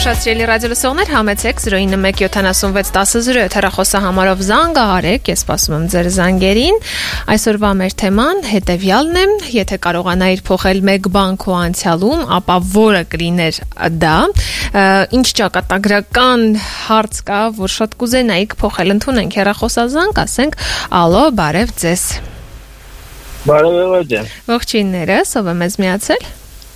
Ողջույն ռադիոլսողներ, համեցեք 091761007 հեռախոսահամարով զանգ արեք, ես սպասում եմ ձեր զանգերին։ Այսօրվա մեր թեման հետևյալն է, եթե կարողանայիր փոխել մեկ բան քո անցյալում, ապա որը կլիներ դա։ Ինչ ճակատագրական հարց կա, որ շատ կուզենայիք փոխել, ընդունենք հեռախոսազանգ, ասենք, ալո, բարև ձեզ։ Բարև ջան։ Ողջույններս, ով է մեզ միացել։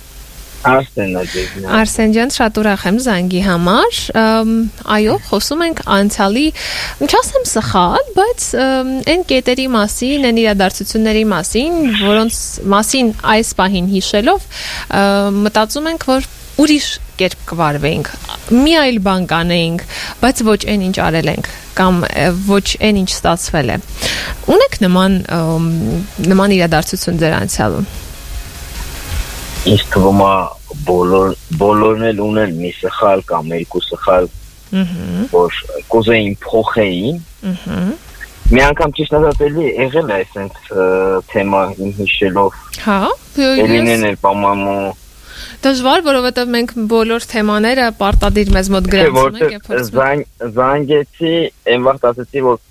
Արսեն ջան, շատ ուրախ եմ զանգի համար։ Այո, խոսում ենք անցյալի, չասեմ սխալ, բայց այն կետերի մասին, այն իրադարձությունների մասին, որոնց մասին այս պահին հիշելով մտածում ենք, որ ուրիշ կերպ կվարվենք, մի այլ բան կանեինք, բայց ոչ այն ինչ արել ենք կամ ոչ այն ինչ ստացվել է։ Ունեք նման իրադարձություն ձեր անցյալում։ Ինձ թվում է բոլորն էլ ունեն մի սխալ կամ երկու սխալ, որ կուզեին փոխեին։ Մի անգամ ճիշտ ասած էլի եղել է այսպես թեմա իմ հիշելով։ Հա, Էլինեն էլ պամամու դժվար, որովհետև մենք բոլոր թեմաները պարտադիր մեզ մոտ գրացում ենք եւ փորձում ենք։ Զանգեցի, այն վաղ ասացի, որ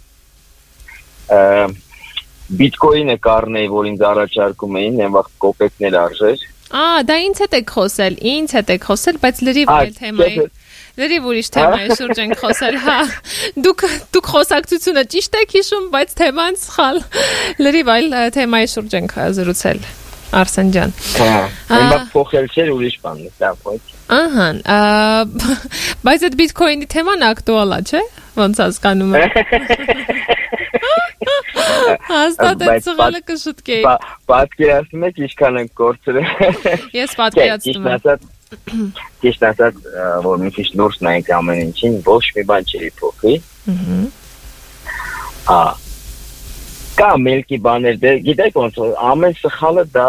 բիտկոինը կառնեի, որ ինձ առաջարկում էին, այն վաղ կոպեկներ արժեր։ Դա ինձ հետ եք խոսել, բայց լրիվ այլ թեմայի։ Լրիվ ուրիշ թեմայի շուրջ ենք խոսել, հա։ Դուք խոսակցությունը ճիշտ եք հիշում, բայց թեման սխալ։ Լրիվ այլ թեմայի շուրջ ենք զրուցել, Արսեն ջան։ Հա, փոխել չէր ուրիշ բան, դա ոչ։ Ահա, բայց այդ բիտկոինի թեման ակտուալ է, չէ՞։ Ոնց հասկանում եմ։ Հաստատ այդ սխալը կշտկեի։ Պատկերացնում եք ինչքան ենք կորցրել։ Ես պատկերացնում եմ։ Ճիշտ ասած, որ մի քիչ դուրս նայենք ամեն ինչին, ոչ մի բան չի փոխի։ Կա մելքի բաներ, գիտեք ոնց, ամեն սխալը դա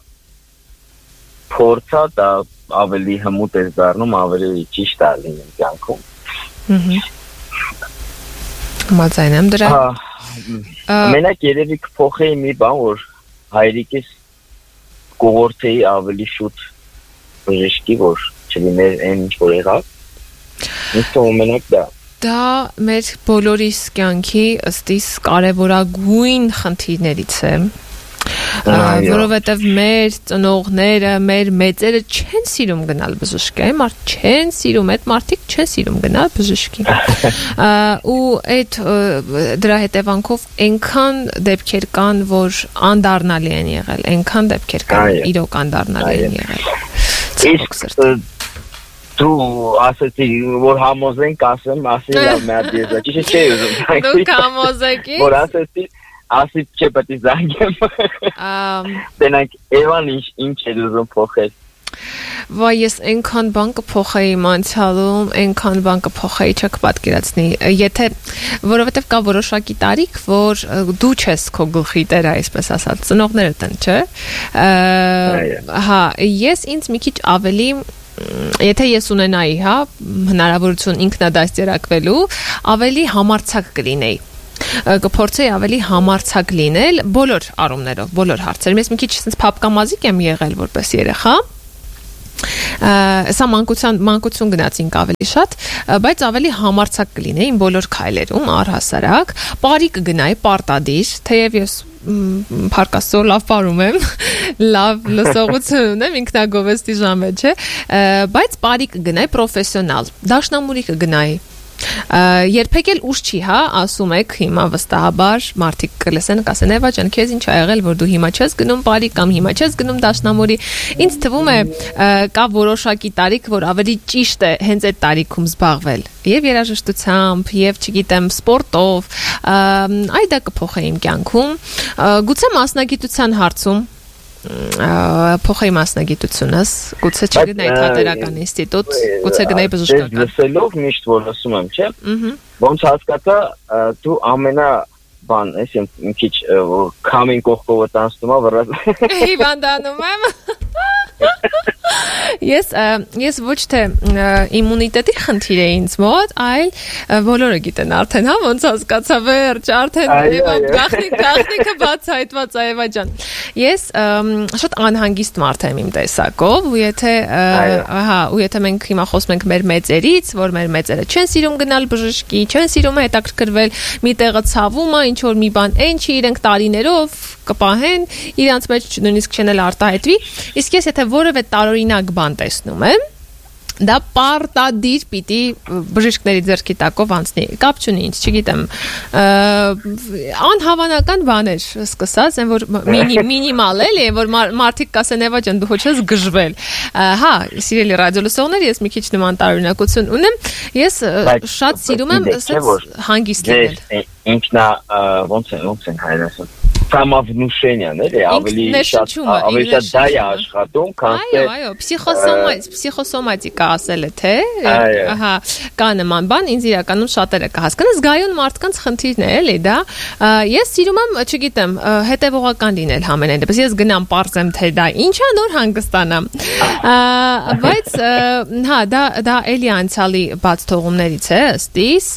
փորձա, դա ավելի հմուտ է դառնում, ավելի ճիշտ է լինում կյանքում։ Համաձայն եմ դրա։ Մենակ երևի կփոխեի մի բան, որ հայրիկիս կողորթեի ավելի շուտ բժշկի, որ չլիներ այն ինչ որ եղավ։ Ինձ թվում մենակ դա։ Դա մեր բոլորիս կյանքի ըստիս կարևորագույն խնդիրներից է, որովհետև մեր ծնողները, մեր մեծերը չեն սիրում գնալ բժշկի, չեն սիրում, այդ մարդիկ չեն սիրում գնալ բժշկի։ Ու այդ դրա հետևանքով այնքան դեպքեր կան, որ անդառնալի են եղել, այնքան դեպքեր կան, իրոք անդառնալի են եղել։ Դու ասեցի, որ համոզենք ասեմ, ասի լավ մի հատ եզա, ճիշտ չէ ուզում։ Դուք համոզեկի։ Որ ասի չէ պետք է զանգեմ։ Տենակ Էվան ինչ է ուզում փոխել։ Վայ, ես այնքան բան կփոխեի իմ անցյալում, այնքան բան կփոխեի, չեք պատկերացնի։ Եթե որովհետև կա որոշակի տարիք, որ դու չես քո գլխի տերը, այսպես ասած, ծնողներդ են, չէ։ Հա, ես ինձ մի քիչ ավելի եթե ես ունենայի, հա, հնարավորություն ինքնադաստիարակվելու, ավելի համարձակ կլինեի։ Կփորձեի ավելի համարձակ լինել բոլոր առումներով, բոլոր հարցերում։ Ես մի քիչ փափկամազիկ եմ եղել որպես երեխա։ Սա մանկություն գնացինք ավելի շատ, բայց ավելի համարձակ կլինեի իմ բոլոր քայլերում, առհասարակ, բարի կգնայի պարտադիր, թեև ես փառքաստո լավ պարում եմ, լավ լսողություն ունեմ, ինքնագովեստի ժամը, չէ, բայց բարի կգնայի պրոֆեսիոնալ, դաշնամուրի կգնայի։ Երբեք էլ ուշ չի, հա, ասում եք հիմա վստահաբար մարդիկ կլսեն, կասեն Էվա ջան, քեզ ինչ ա եղել, որ դու հիմա չես գնում բարի կամ հիմա չես գնում դաշնամուրի։ Ինձ թվում է կա որոշակի տարիք, որ ավելի ճիշտ է հենց այդ տարիքում զբաղվել եւ երաժշտությամբ, եւ չգիտեմ, սպորտով, այ դա կփոխեի իմ կյանքում, գուցե մասնագիտության հարցում փոխեի մասնագիտությունս, գուցե չգնայի թատերական ինստիտուտ, գուցե գնայի բժշկական։ Լսելով միշտ որ լսում եմ, չէ՞։ Ոնց հասկացա, դու ամենա բան, այսինքն մի քիչ քամին կողքովը տանցնում ա վրաս։ Հիվանդանում եմ։ Ես ոչ թե իմունիտետի խնդիր է ինձ մոտ, այլ բոլորը գիտեն արդեն, հա, ոնց հասկացա վերջ, արդեն գաղտնիքը բացահայտված Այևա ջան։ Ես շատ անհանգիստ մարդ եմ իմ տեսակով, ու եթե մենք հիմա խոսում ենք մեր մեծերից, որ մեր մեծերը չեն սիրում գնալ բժշկի, չեն սիրում հետաքրքրվել, մի տեղը ցավում է, ինչ որ մի բան այն չի, իրենք տարիներով կպահեն, իրանց մեջ նույնիսկ չեն էլ արտահայտվի, իսկ ես եթե որևէ տարօրինակ բան տեսնում եմ, դա պարտադիր պիտի բժիշկների ձեռքի տակով անցնի, կապ չունի ինձ, չգիտեմ, անհավանական բաներ սկսած, են որ մինիմալ էլի, որ մարդիկ կասեն Եվա ջան, դու ոչ ես գժվել, հա, սիրելի ռադիոլսողներ, ես մի քիչ նման տարօրինակություն ունեմ, ես շատ սիրում եմ հանգիստ լինել։ Ինքնա ոնց են հայերեն Самовнушение, էլի, ավելի շատ դա է աշխատում, քան թե Այո, փսիխոսոմատիկա ասել է, թե, ահա, կա նման բան, ինձ իրականում շատերը կհասկանան, զգայուն մարդկանց խնդիրն է, էլի, դա, ես սիրում եմ, չգիտեմ, հետևողական լինել համենայն դեպս, ես գնամ պարզեմ, թե դա ինչա նոր հանգստանամ, բայց, հա, դա էլի անցյալի բաց թողումներից է, ըստիս,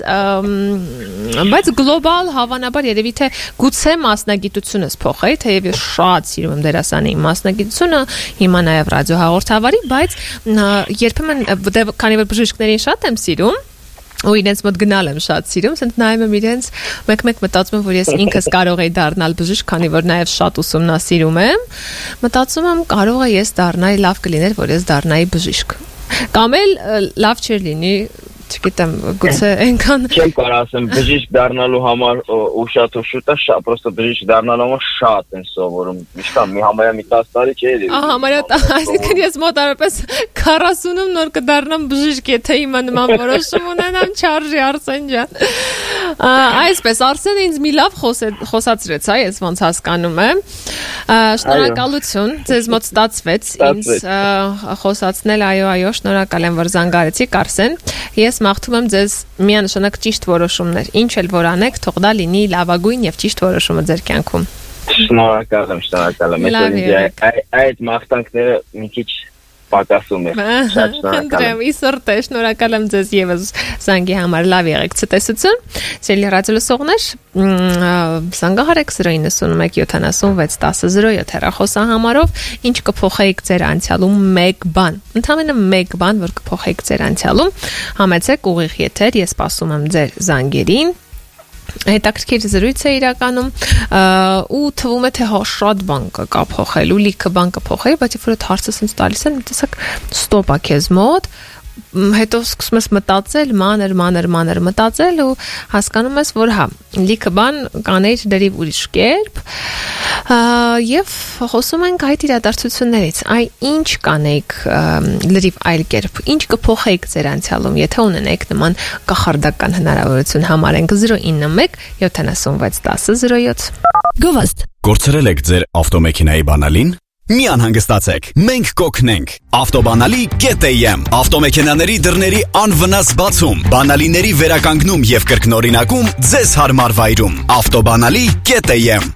բայց գլոբալ հավանաբար երևի թե գուցե մասնագիտությունս փոխի, թեև ես շատ սիրում եմ դերասանի մասնագիտությունը, հիմա նաև ռադիոհաղորդավարի, բայց երբեմն քանի որ բժիշկներին շատ եմ սիրում, ու իրենց մոտ գնալ եմ շատ սիրում, ասենք նայում եմ իրենց, մեկ-մեկ մտածում եմ, որ ես ինքս կարող եի դառնալ բժիշկ, քանի որ նաև շատ ուսումնասիրում եմ, մտածում եմ կարող է ես դառնայի, լավ կլիներ, որ ես դառնայի բժիշկ, կամ էլ լավ չէր լինի, չգիտեմ, գուցե այնքան չեմ կարող ասեմ բժիշկ դառնալու համար ուշ-շուտ է, պրոստը բժիշկ դառնալու համար շատ են սովորում, միշտ մի համարյա մի 10 տարի չէ էլի։ Համարյա, այսինքն ես մոտավորապես 40-ում նոր կդառնամ բժիշկ, եթե հիմա նման որոշում ունենամ, չարժի Արսեն ջան։ Այսպես Արսենը ինձ մի լավ խոսացրեց, ես ոնց հասկանում եմ։ Շնորհակալություն, ձեզ մոտ ստացվեց ինձ խոսացնել, այո, շնորհակալ եմ, որ զանգարեցիք Արսեն։ Ես մաղթում եմ ձեզ միանշանակ ճիշտ որոշումներ, ինչ էլ որ անեք, թող դա լինի լավագույն եւ ճիշտ որոշումը ձեր կյանքում։ Շնորհակալ եմ, այդ մաղթանքները մի քիչ պակասում է, շատ շնորհակալ եմ։ Իսորտ է, շնորհակալ եմ ձեզ եւս զանգի համար, լավ եղեք, ցտեսություն, սիրելի ռադիոլսողներ, զանգահարեք 091 76 10 07 հեռախոսահամարով, ինչ կփոխեիք ձեր անցյալում մեկ բան, ընդամենը մեկ բան, որ կփոխեիք ձեր անցյալում, համեցեք ուղիղ եթեր, ես սպասում եմ ձեր զանգերին։ Հետաքրքիր զրույց է իրականում ու թվում է թե շատ բան կա փոխելու, լիքը բան կփոխել, բայց երբ որ հարցս ինձ տալիս են, տեսակ ստոպ է քեզ մոտ, հետո սկսում ես մտածել, մանր մտածել ու հասկանում ես, որ հա, լիքը բան կանեիր դրիվ ուրիշ կերպ եւ խոսում ենք այդ իրադարձություններից, ինչ կանեիք լրիվ այլ կերպ, ինչ կփոխեիք ձեր անցյալում, եթե ունենեք նման կախարդական հնարավորություն, համարենք 091 76 10 07 Գովաստ Գործրել եք ձեր ավտոմեքենայի բանալին Մի անհանգստացեք, մենք կօգնենք։ Ավտոբանալի.am Ավտոմեքենաների դռների անվնաս բացում, բանալիների վերականգնում եւ կրկնօրինակում ձեզ հարմար վայրում։ Ավտոբանալի.am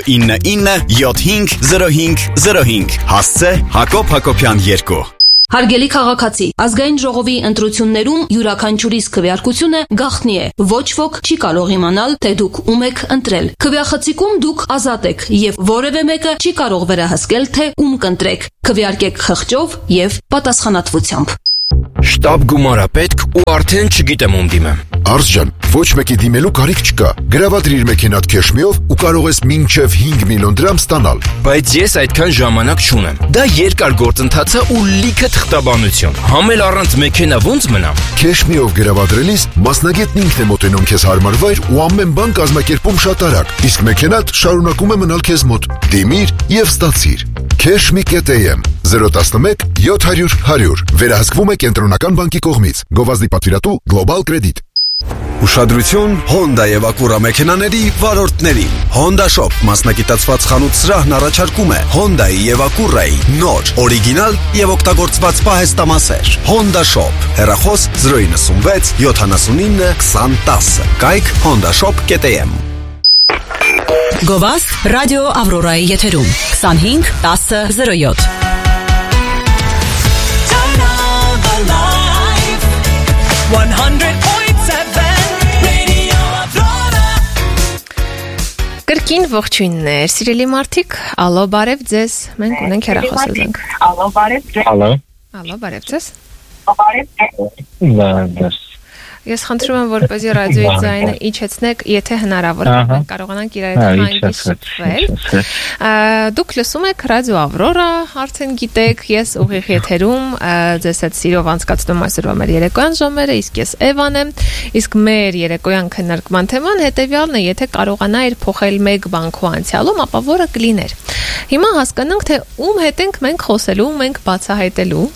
099 75 05 Հասցե Հակոբ Հակոբյան 2 Հարգելի քաղաքացի, ազգային ժողովի ընտրություններում յուրաքանչյուրիս քվեարկությունը գաղտնի է։ Ոչ ոք չի կարող իմանալ, թե դուք ում եք ընտրել։ Քվեախցիկում դուք ազատ եք եւ որևէ մեկը չի կարող վերահսկել, թե ում կընտրեք։ Քվեարկեք խղճով եւ պատասխանատվությամբ։ Շտաբ գումար է պետք ու արդեն չգիտեմ ում դիմեմ։ Արս ջան, ոչ մեկի դիմելու կարիք չկա։ Գրավադրիր մեքենադ քեշմիով ու կարող ես մինչև 5 միլիոն դրամ ստանալ։ Բայց ես այդքան ժամանակ չունեմ։ Դա երկար գործընթաց է ու լիքը թղթաբանություն։ Համել առանց մեքենա ոնց մնամ։ Քեշմիով գրավադրելիս մասնագետն ինքն է մոտենում քեզ հարմար վայր ու ամեն բան կազմակերպում շատ արագ։ Իսկ մեքենադ շարունակում է մնալ քեզ մոտ։ Դիմիր եւ ստացիր։ Cashme.am 011 700 100 Վերահսկվում է կենտրոնական բանկի կողմից։ Գովազդի պատվիրատու Global Credit։ Ուշադրություն Honda եւ Acura մեքենաների վարորդների։ Honda Shop մասնագիտացված խանութ սրահն առաջարկում է Honda-ի եւ Acura-ի նոր, օրիգինալ եւ օգտագործված պահեստամասեր։ Honda Shop հեռախոս 096 79 2010 Կայք hondashop.am Գովաստ ռադիո Ավրորայի եթերում 25 10 07 Կին ողջույններ, սիրելի մարդիկ, ալո, բարև ձեզ, մենք ունենք հեռախոսազանգ։ Ալո, բարև ձեզ։ Ալո, բարև ձեզ։ Բարև։ Ես խնդրում եմ, որպեսզի ռադիոյի ձայնը իջեցնեք, եթե հնարավոր է, մենք կարողանանք իրար հետ հանգիստ շփվել։ Դուք լսում եք ռադիո Ավրորա, արդեն գիտեք, ես ուղիղ եթերում ձեզ հետ սիրով անցկացնում այսօրվա մեր երեկոյան ժամերը, իսկ ես Էվան եմ, իսկ մեր երեկոյան քննարկման թեման հետևյալն է, եթե կարողանայիր փոխել մեկ բան քո անցյալում, ապա որը կլիներ։ Հիմա հասկանանք, թե ում հետ ենք մենք խոսելու, մենք բացահայտելու։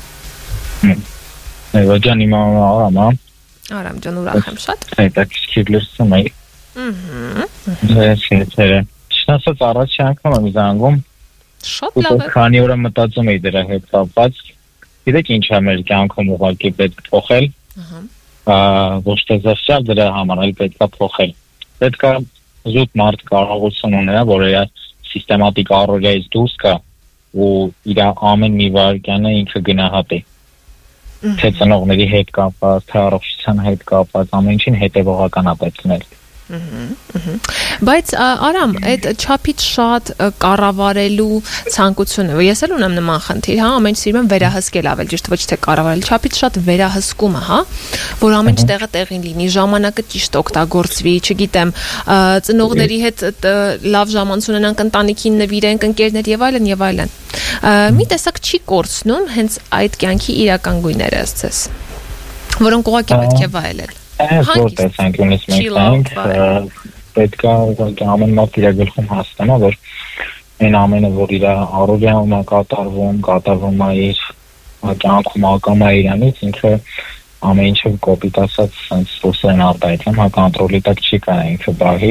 Ջան, իմ անունը Արամ ջան, ուրախ եմ շատ։ Հետաքրքիր լսում էի։ Չնայած առաջի անգամ եմ զանգում։ Շատ լավ է։ Քանի օր մտածում էի դրա հետ կապված։ Գիտեք ինչ է մեր կյանքում ուղղակի պետք փոխել։ Ոչ թե զսյալ դրա համար, այլ պետք է փոխել։ Պետք է զուտ մարդ կարողություն ունենա, որ իր սիստեմատիկ առօրյայից դուրս գա ու իր ամեն մի վայրկյանը ինքը գնահատի։ Թե ծնողների հետ կապված, թե առողջության հետ կապված, ամեն ինչին հետևողականապետներ։ Բայց Արամ, այդ չափից շատ կառավարելու ցանկությունը, ես էլ ունեմ նման խնդիր, հա, ամեն ինչ սիրում եմ վերահսկել, ավել ճիշտ ոչ թե կառավարել, չափից շատ վերահսկումը, հա, որ ամեն ինչ տեղը տեղին լինի, ժամանակը ճիշտ օգտագործվի, չգիտեմ, ծնողների հետ լավ ժամանց ունենանք, ընտանիքին նվիրենք, ընկերներ եւ այլն եւ այլն։ Մի տեսակ չի կորցնում հենց այդ կյանքի իրական գույները ըստ ես, որոնք ուղղակի պետք է վայելել։ Որ տեսանկյունից մենք պետք է ամեն մարդ իր գլխում հասկանա, որ այն ամենը, որ իր առօրյայում է կատարվում է իր կյանքում ակամա իրանից, ինքը ամեն ինչը կոպիտ ասած sense սոսեն արտահայտում, կոնտրոլի տակ չի կարող ինքը բաղի։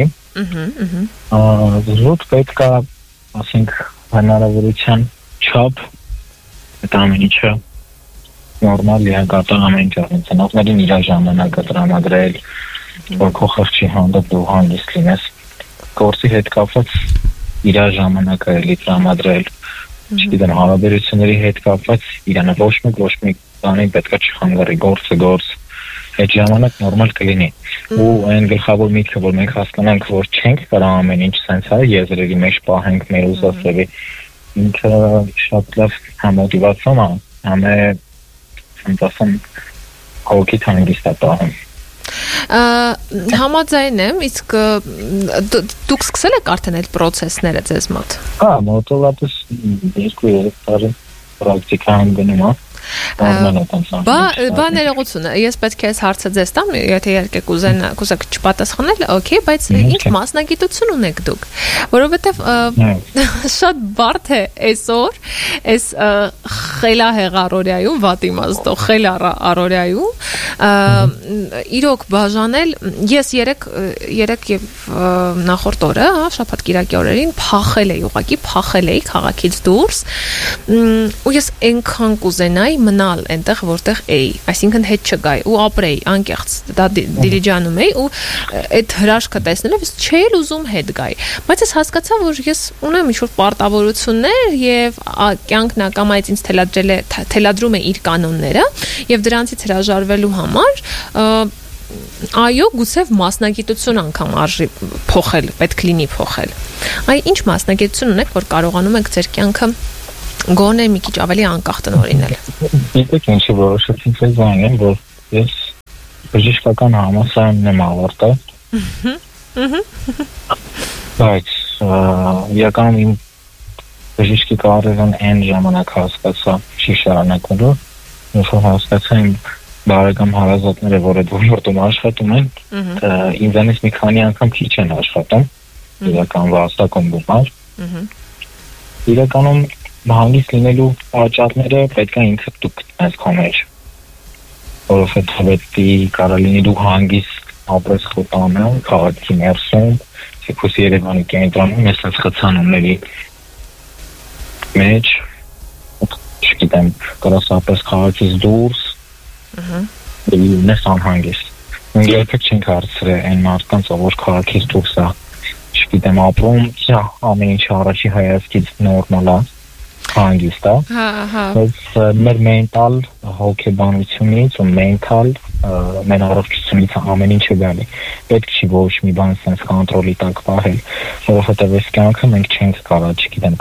Զուտ պետք է, ասենք, հնարավորության չափ այդ ամեն ինչը նորմալ լիակատար ամեն ինչ ծնողներին իր ժամանակը տրամադրել, որ քո խղճի հանդեպ դու հանգիստ լինես, գործի հետ կապված իր ժամանակը էլի տրամադրել, չգիտեմ, հարաբերությունների հետ կապված իրանը ոչ մի բանի պետք է չխանգարի, գործ, այդ ժամանակ նորմալ կլինի։ Ու այն գլխավոր միտքը, որ մենք հասկանանք, որ չենք կարող ամեն ինչ sense է, եզրերի մեջ պահենք մեր ուզածների, ինքը շատ լավ համոտիվացիոն է, համե ասեմ հոգի հանգիստ է տանում։ Համաձայն եմ, իսկ դուք սկսել եք արդեն այդ process-ները ձեզ մոտ։ Մոտավորապես 2-3 տարի պրակտիկան գնում է։ Բա ներողություն, ես պետք է այս հարցը ձեզ տամ, եթե իհարկե կուզեք չպատասխանել, օքեյ, բայց ինչ մասնագիտություն ունեք դուք, որովհետև շատ բարդ է այսօր այս խելահեղ առօրյայում, վատ իմաստով խելառ առօրյայում իրոք բաժանել, ես երեք եւ նախորդ օրը, շաբաթ կիրակի օրերին փախել էի քաղաքից դուրս, ու ես այնքան կուզենայի մնալ այնտեղ որտեղ էի, այսինքն հետ չգայի ու ապրեի անկեղծ, դա դիլիջանում էի ու այդ հրաշքը տեսնելով ես չէի ուզում հետ գայի, բայց ես հասկացա, որ ես ունեմ ինչ-որ պարտավորություններ եւ կյանքն ակամայից ինձ թելադրում է իր կանոնները եւ դրանցից հրաժարվելու համար այո, գուցե մասնագիտություն անգամ արժի փոխել, պետք լինի փոխել։ Այ ինչ մասնագիտություն ունեք, որ կարողանում եք ձեր կյանքը գոնե մի քիչ ավելի անկախ տնօրինել։ Գիտեք ինչի որոշեցի ձեզ զանգեմ, որ ես բժշկական համալսարան եմ ավարտել։ Բայց իրականում իմ բժշկի կարիերան այն ժամանակ հասկացա չի շարունակվելու, որ հասկացա իմ բարեկամ հարազատները, որ այդ ոլորտում աշխատում են, ինձանից մի քանի անգամ քիչ են աշխատում, իրական վաստակում գումար։ Իրականում հանգիստ լինելու պատճառները պետք է ինքդ դուք գտնես քո մեջ, որովհետև պետք է կարող լինի դու հանգիստ ապրես քո տանը, քաղաքի ներսում, թեկուզ Երևանի կենտրոնում, այսպես խցանումների մեջ, չգիտեմ, կարող ապրես քաղաքից դուրս, ունես անհանգիստ։ Մենք երբեք չենք հարցրել այն մարդկանց, որ քաղաքից դուրս է, չգիտեմ, ապրում, ամեն ինչ առաջի հայացքից նորմալ է։ հանգիստ է։ Բայց մեր մենտալ հոգեբանությունից ու մենտալ մեր առողջությունից ամեն ինչը գալի։ Պետք չի ոչ մի բան sense կոնտրոլի տակ պահել, որովհետև այս կյանքը մենք չենք կարող, չգիտեմ,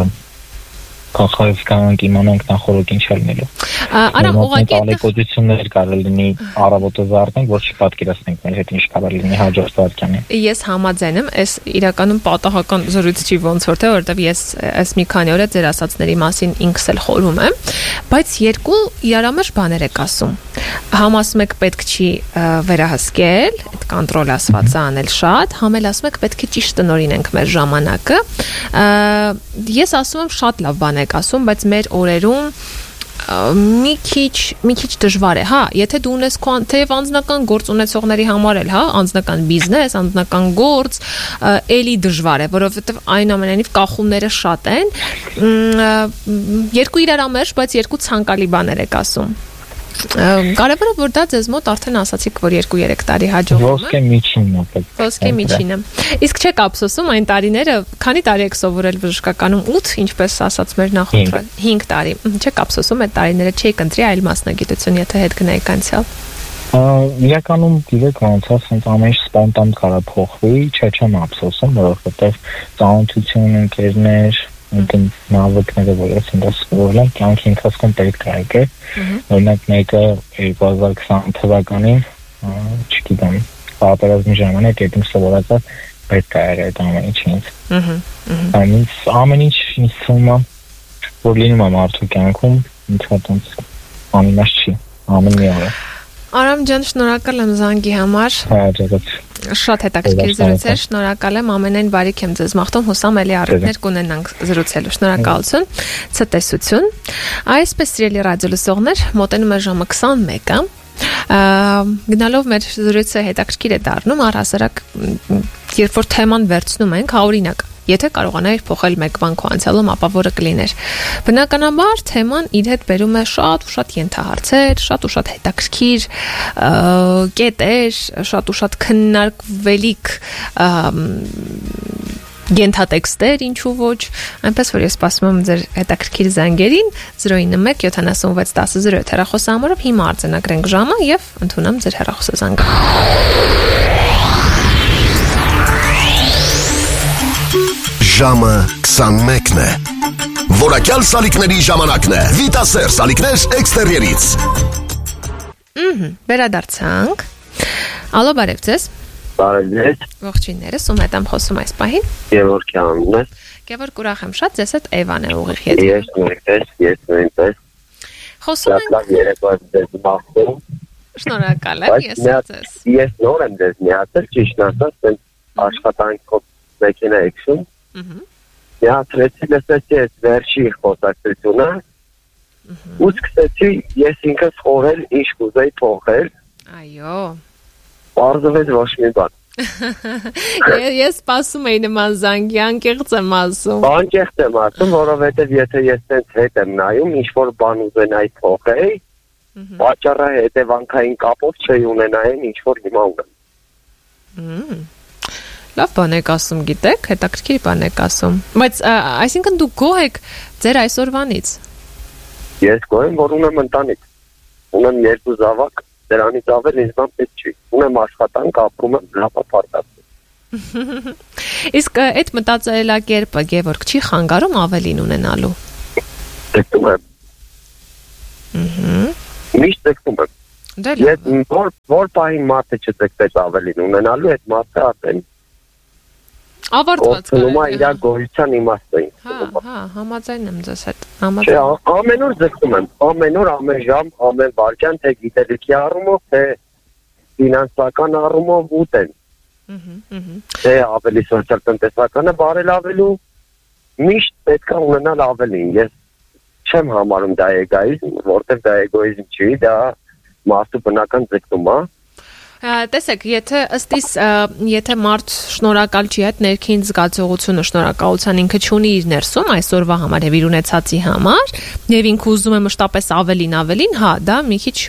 կանխայով կանք իմանանք նախորդ ինչ ելնելու։ Արամ, ուղղակի տալեկոդություններ կարող լինի առավոտը զարթենք, որ չպատկերացնենք մեր հետ ինչ կարող լինի հաջորդ վարքյանին։ Ես համաձայն եմ, այս իրականում պատահական զրույց չի ոնց որ թե, որովհետև ես այս մի քանի օր ձեր ասածների մասին ինքս էլ խորում եմ, բայց երկու իրարամերժ բաներ եք ասում։ Համ ասում եք պետք չի վերահսկել, այդ կոնտրոլ ասվածը անել շատ, համ էլ ասում եք պետք է ճիշտ տնօրինենք մեր ժամանակը։ Ես ասում եմ շատ լավ բան եք ասում, բայց մեր օրերում մի քիչ դժվար է, հա, եթե դու ունես թեև անձնական գործ ունեցողների համար էլ, հա, անձնական բիզնես, անձնական գործ, էլի դժվար է, որովհետև այնուամենայնիվ կախումները շատ են, երկու իրարամերժ, բայց երկու ցանկալի բաներ եք ասում։ Կարևորը որ դա ձեզ մոտ արդեն ասացիք, որ 2-3 տարի հաջողվում է։ Ոսկե միջինն է։ Ոսկե միջինը։ Իսկ չեք ափսոսում այն տարիները, քանի տարի եք սովորել բժշկականում 8, ինչպես ասաց մեր նախորդը, 5 տարի։ Չեք ափսոսում այդ տարիները չեք ընտրի այլ մասնագիտություն, եթե հետ գնայիք անցյալ։ Իրականում գիտեք ոնց է, ասենց ամեն ինչ սպոնտան կարա փոխվի, չեմ ափսոսում, որովհետև ծանոթություն, ընկերներ, Ընկին նավակները, որ ես ինձ սովորել եմ, կյանքի ընթացքում պետք է եկե։ Օրինակ մեկը 2020 թվականին, չգիտեմ, պատերազմի ժամանակ եկին սովորածը պետք է եղել այդ ամեն ինչը ինձ։ Ամեն ինչ ինձ թվում է, որ լինում է մարդու կյանքում, ինձ հետոնց անիմաստ չի, ամեն մի օր։ Արամ ջան, շնորհակալ եմ զանգի համար։ Շատ հետաքրքիր զրույց էր, շնորհակալ եմ, ամենայն բարիք եմ ձեզ մաղթում, հուսամ էլի առիթներ կունենանք զրուցելու, շնորհակալություն, ցտեսություն։ Այսպես սիրելի ռադիոլսողներ, մոտենում է ժամը 21-ը, գնալով մեր զրույցը հետաքրքիր է դառնում, առհասարակ երբ որ թեման վերցնում ենք, հա օրինակ Եթե կարողանայիր փոխել մեկ բան քո անցյալում, ապա որը կլիներ։ Բնականաբար թեման իր հետ բերում է շատ ու շատ ենթահարցեր, շատ ու շատ հետաքրքիր կետեր, շատ ու շատ քննարկվելիք Գենթատեքստեր, ինչու ոչ, այնպես որ ես սպասում եմ ձեր հետաքրքիր զանգերին 091 76 10 հեռախոսահամարով հիմա արձանագրենք ժամը եւ ընդունեմ ձեր հեռախոսազանգը։ Ժամը 21-ն է։ Որակյալ սալիկների ժամանակն է։ Վիտասեր սալիկներ էքստերիերից։ Վերադարձանք։ Ալո, բարև ձեզ։ Բարև։ Ողջույններս, ում հետ եմ խոսում այս պահին։ Գևորգ անունն է։ Գևորգ, ուրախ եմ շատ, ձեզ հետ Էվան է ուղիղ հետ։ Ես նույնպես։ Խոսում ենք։ Շատ երեկոյի ձեզ մաղթում։ Շնորհակալ եմ, ես ձեզ։ Ես նոր եմ ձեզ միացել, ճիշտ ասած, աշխատանքով մեքենա էքսում։ Միացրեցի, լսեցի այս վերջի խոսակցությունը։ Ու սկսեցի ես ինքս խորել, ինչ կուզեի փոխել։ Այո։ Պարզվեց ոչ մի բան։ Ես սպասում էի նման զանգի, անկեղծ եմ ասում։ Անկեղծ եմ ասում, որովհետև եթե ես տենց հետ եմ նայում, ինչ-որ բան ուզենայի փոխեի, պատճառը հետևանքային կապով չի ունենային ինչ-որ հիմա ունեմ։ Լավ բան եք ասում, գիտեք, հետաքրքիր բան եք ասում։ Բայց այսինքն դուք գոհ եք ձեր այսօրվանից։ Ես գոհ եմ, որ ունեմ ընտանիք։ Ունեմ 2 զավակ, դրանից ավել ինձ պետք չի։ Ունեմ աշխատանք, ապրում եմ լապապարտացում։ Իսկ այդ մտածելակերպը Գևորգ չի խանգարում ավելին ունենալու։ Ձգտում եմ։ Միշտ ձգտում եմ։ Ես որ պահին մարդը չձգտեց ավելին ունենալու, այդ մարդը արդեն ավարտված կա։ Իր գոյության իմաստը։ Հա, համաձայն եմ ձեզ հետ։ Չէ, ամեն օր ձգտում եմ, ամեն օր, ամեն ժամ, ամեն վայրկյան, թե գիտելիքի առումով, թե ֆինանսական առումով ուտեն։ Թե ավելի սոցիալ-տնտեսականը բարելավելու, միշտ պետք է ունենալ ավելին։ Ես չեմ համարում դա էգոիզմ, որտեղ դա էգոիզմ չի, դա մարդու բնական ձգտում է։ Տեսեք, եթե մարդ շնորհակալ չի այդ ներքին զգացողությունը, շնորհակալության ինքը չունի իր ներսում այսօրվա համար եւ իր ունեցածի համար, եւ ինքը ուզում է մշտապես ավելին, հա, դա մի քիչ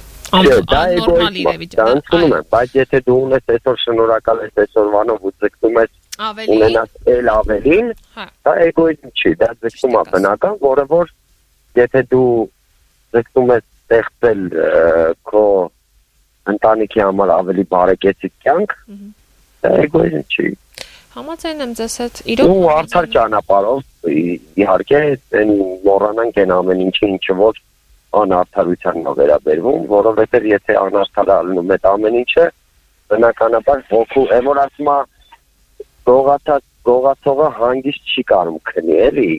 աննորմալ իրավիճակ է։ Բայց եթե դու ունես այսօր շնորհակալ ես այսօրվանով ու ձգտում ես ունենաս էլ ավելին, դա էգոիզմ չի, դա ձգտում է բնական, որը որ եթե դու ձգտում ես ստեղծել քո ընտանիքի համար ավելի բարեկեցիկ կյանք, դա էգոիզմ չի։ Համաձայն եմ ձեզ հետ, իրոք։ Ու արդար ճանապարհով իհարկե մոռանանք այն ամեն ինչը որ անարդարությանն է վերաբերվում, որովհետև եթե անարդար ալնում այդ ամեն ինչը, բնականաբար ոգու, որ ասում է գողացողը հանգիստ չի կարող քնի, էլի,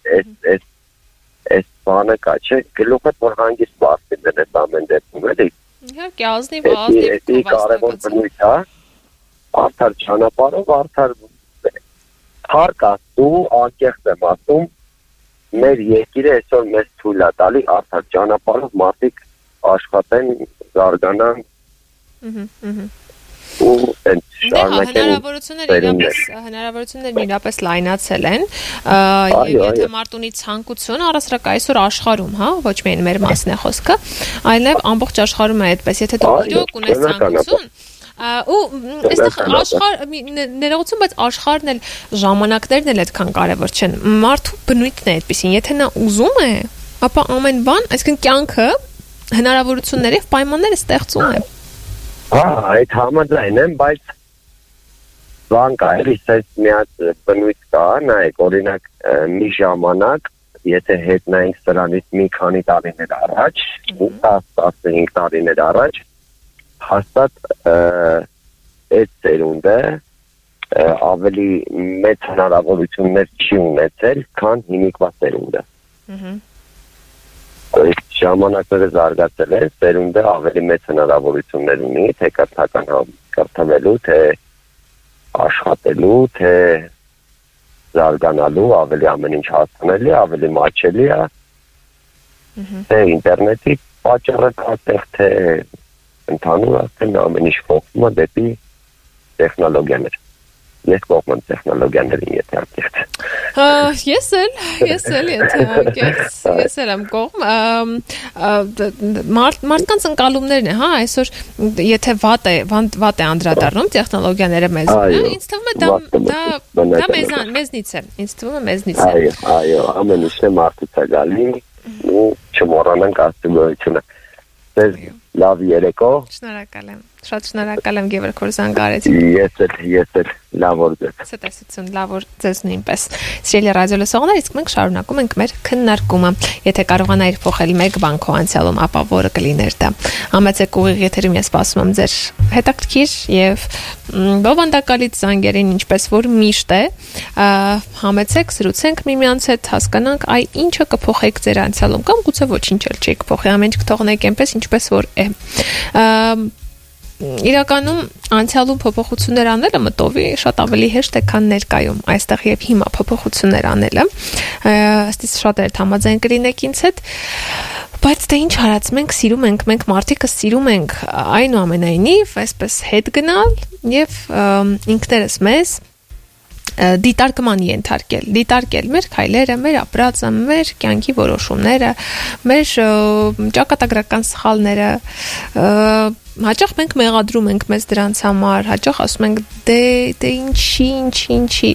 այս բանը կա, չէ, գլուխդ որ հանգիստ բացի դες ամեն դեպքում, էլի։ Իհարկե, ազնիվ կարևոր բնույթ է, արդար ճանապարհով, արդար հարկ ասում, անկեղծ եմ ասում, մեր երկիրը այսօր մեզ թույլ է տալի արդար ճանապարհով մարդիկ աշխատեն, զարգանան ու հնարավորություններն իրապես լայնացել են եւ եթե մարդ ունի ցանկություն առասարակ այսօր աշխարհում, հա, ոչ միայն մեր մասն է խոսքը, այլև ամբողջ աշխարհում է այդպես, եթե դու իրոք ունես ցանկություն ու այստեղ ներողություն, բայց աշխարհն էլ ժամանակներն էլ այդքան կարևոր չեն, մարդու բնույթն է այդպեսին, եթե նա ուզում է, ապա ամեն բան, այսինքն կյանքը հնարավորությունների եւ պայմանները ստեղծում է։ Այդ համաձայն եմ, բայց բան կա, այս մի հատ բնույթ կա, նայեք, օրինակ մի ժամանակ, եթե հետնայինք սրանից մի քանի տարիներ առաջ, 10-15 տարիներ առաջ, հաստատ այդ ծերունդը ավելի մեծ հնարավորություններ չի ունեցել, քան հիմիկվա ծերունդը։ Այդ ժամանակները զարգացել են, ծերունդը ավելի մեծ հնարավորություններ ունի, թե կրթական կրթվելու, թե աշխատելու, թե զարգանալու, ավելի ամեն ինչ հասանելի, ավելի մատչելի է, թե ինտերնետի պատճառը կա, թե ընդհանուր ասեն ամեն ինչ փոխվում է դեպի տեխնոլոգիաներ։ Ես կողմ եմ տեխնոլոգիաներին, եթե անկեղծ։ Ես էլ եմ կողմ։ Մարդկանց ընկալումներն է, հա, այսօր եթե վատ է անդրադառնում տեխնոլոգիաները մեզ, ինձ թվում է դա մեզնից է, ինձ թվում է մեզնից է։ Այո, ամեն ինչն է մարդուց է գալի ու չմոռանանք Աստծո գոյությունը։ Լավ երեկո։ Շնորհակալ եմ։ Շատ շնորհակալ եմ Գևորգ որ զանգարեցիք։ Ես էլ լավ օր ձեզ։ Ցտեսություն, լավ օր ձեզ նույնպես։ Սիրելի ռադիո լսողներ, իսկ մենք շարունակում ենք մեր քննարկումը։ Եթե կարողանայիր փոխել մեկ բան քո անցյալում, ապա որը կլիներ դա։ Համեցեք ուղիղ եթերում ես սպասում եմ ձեր հետաքրքիր եւ բովանդակալից զանգերին, ինչպես որ միշտ է։ Համեցեք, զրուցենք միմյանց հետ, հասկանանք այ ինչը կփոխեք ձեր անցյալում կամ գուցե ոչինչ էլ չի կփոխի, ամեն ինչ կթողնեք այնպես ինչպես որ է։ Իրականում անցյալում փոփոխություններ անելը մտովի շատ ավելի հեշտ է, քան ներկայում, այստեղ եւ հիմա փոփոխություններ անելը։ Ըստիս շատերը համաձայն կլինեք ինձ հետ, բայց դե ինչ արած, մենք սիրում ենք, մենք մարդիկը սիրում ենք այնուամենայնիվ այսպես հետ գնալ եւ ինքներս մեզ դիտարկման ենթարկել մեր քայլերը, մեր ապրածը, մեր կյանքի որոշումները, մեր ճակատագրական սխալները, հաճախ մենք մեղադրում ենք մեզ դրանց համար, հաճախ ասում ենք դե ինչի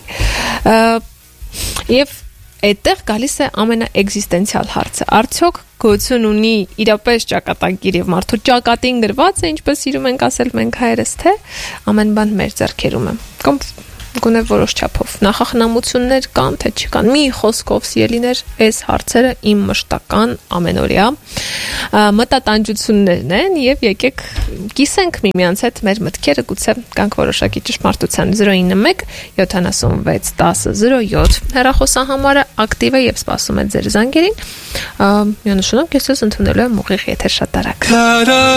եւ այդտեղ գալիս է ամենաէգզիստենցիալ հարցը, արդյոք գոյություն ունի իրապես ճակատագիր եւ մարդու ճակատին գրված է, ինչպես սիրում ենք ասել մենք հայերս, թե ամեն բան մեր ձեռքերում է, կամ գոնե որոշ չափով նախախնամություններ կան, թե չկան։ Մի խոսքով սիրելիներ, այս հարցերը իմ մշտական ամենօրյա մտատանջություններն են եւ եկեք կիսենք միմյանց հետ մեր մտքերը, գուցե կանք որոշակի ճշմարտության 091 76 10 07 հեռախոսահամարը ակտիվ է եւ սպասում է ձեր զանգերին։ Միանշանակ ես ընդունելու եմ ուղիղ եթեր շատ արագ։